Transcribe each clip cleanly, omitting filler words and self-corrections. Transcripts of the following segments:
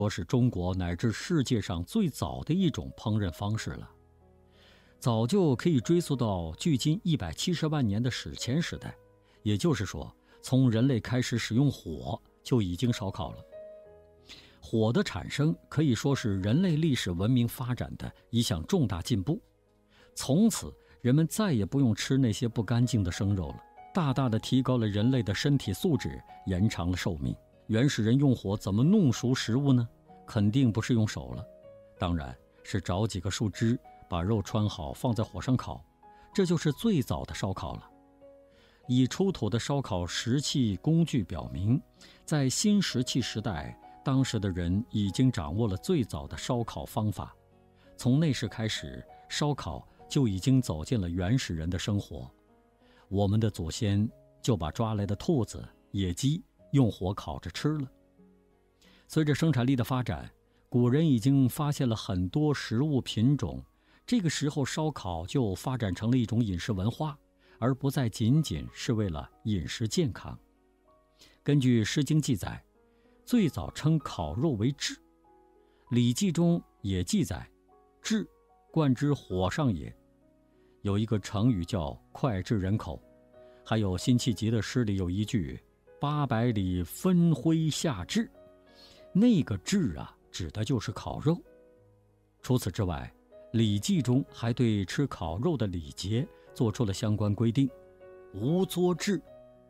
说是中国乃至世界上最早的一种烹饪方式了。早就可以追溯到距今170万年的史前时代，也就是说，从人类开始使用火就已经烧烤了。火的产生可以说是人类历史文明发展的一项重大进步。从此，人们再也不用吃那些不干净的生肉了，大大的提高了人类的身体素质，延长了寿命。原始人用火怎么弄熟食物呢？肯定不是用手了，当然是找几个树枝，把肉穿好放在火上烤，这就是最早的烧烤了。已出土的烧烤石器工具表明，在新石器时代，当时的人已经掌握了最早的烧烤方法。从那时开始，烧烤就已经走进了原始人的生活。我们的祖先就把抓来的兔子、野鸡用火烤着吃了。随着生产力的发展，古人已经发现了很多食物品种，这个时候烧烤就发展成了一种饮食文化，而不再仅仅是为了饮食健康。根据《诗经》记载，最早称烤肉为炙，《礼记》中也记载炙，冠之火上也。有一个成语叫脍炙人口，还有辛弃疾的诗里有一句800里分麾下炙，那个炙啊，指的就是烤肉。除此之外，《礼记》中还对吃烤肉的礼节做出了相关规定，无作炙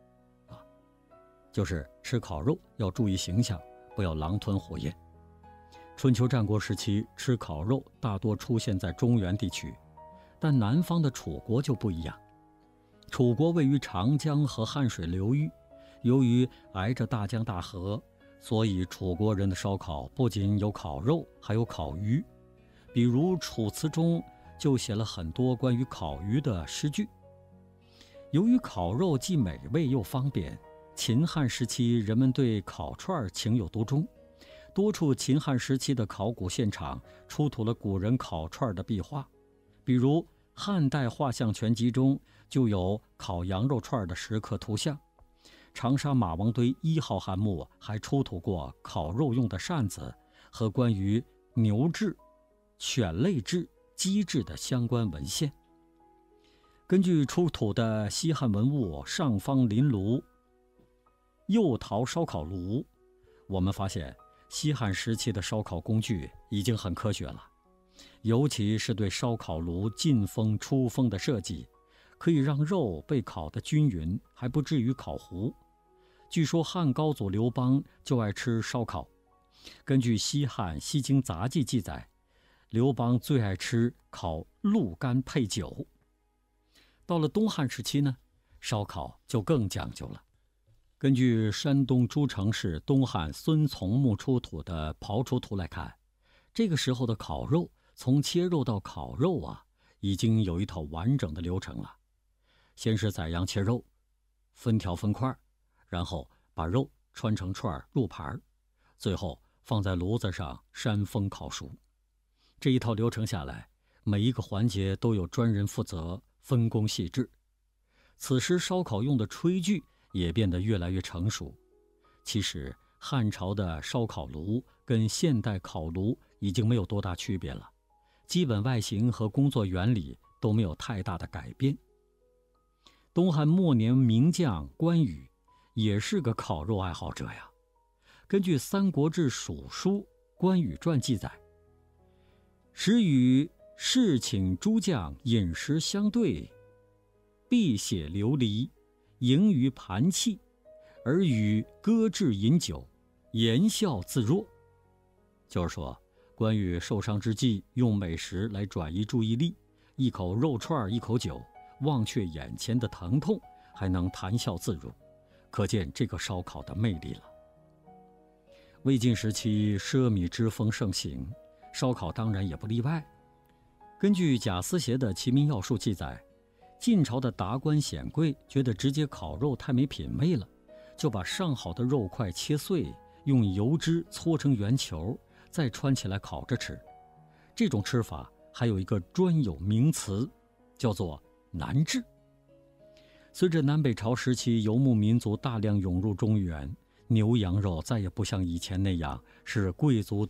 就是吃烤肉要注意形象，不要狼吞虎咽。春秋战国时期，吃烤肉大多出现在中原地区，但南方的楚国就不一样。楚国位于长江和汉水流域，由于挨着大江大河，所以楚国人的烧烤不仅有烤肉，还有烤鱼。比如《楚辞》中就写了很多关于烤鱼的诗句。由于烤肉既美味又方便，秦汉时期人们对烤串情有独钟，多处秦汉时期的考古现场出土了古人烤串的壁画，比如汉代画像全集中就有烤羊肉串的石刻图像。长沙马王堆1号汉墓还出土过烤肉用的扇子和关于牛炙、犬类炙、鸡炙的相关文献。根据出土的西汉文物上方临炉、釉陶烧烤炉，我们发现西汉时期的烧烤工具已经很科学了，尤其是对烧烤炉进风出风的设计，可以让肉被烤得均匀，还不至于烤糊。据说汉高祖刘邦就爱吃烧烤。根据西汉《西京杂记》记载，刘邦最爱吃烤鹿肝配酒。到了东汉时期呢，烧烤就更讲究了。根据山东诸城市东汉孙从墓出土的刨出图来看，这个时候的烤肉从切肉到烤肉已经有一套完整的流程了。先是宰羊切肉，分条分块，然后把肉穿成串入盘，最后放在炉子上扇风烤熟。这一套流程下来，每一个环节都有专人负责，分工细致。此时烧烤用的炊具也变得越来越成熟。其实汉朝的烧烤炉跟现代烤炉已经没有多大区别了，基本外形和工作原理都没有太大的改变。东汉末年名将关羽也是个烤肉爱好者呀。根据《三国志·蜀书·关羽传》记载，时与士请诸将饮食相对，避血流离，盈于盘器，而与搁置饮酒，言笑自若。就是说，关羽受伤之际用美食来转移注意力，一口肉串一口酒，忘却眼前的疼痛，还能谈笑自如，可见这个烧烤的魅力了。魏晋时期奢靡之风盛行，烧烤当然也不例外。根据贾思勰的《齐民要术》记载，晋朝的达官显贵觉得直接烤肉太没品味了，就把上好的肉块切碎，用油脂搓成圆球，再穿起来烤着吃。这种吃法还有一个专有名词，叫做南炙。随着南北朝时期游牧民族大量涌入中原，牛羊肉再也不像以前那样是贵族